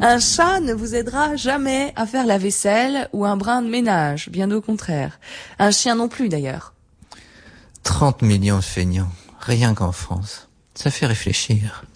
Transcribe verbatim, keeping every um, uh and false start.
Un chat ne vous aidera jamais à faire la vaisselle ou un brin de ménage, bien au contraire. Un chien non plus d'ailleurs. trente millions de feignants, rien qu'en France. Ça fait réfléchir.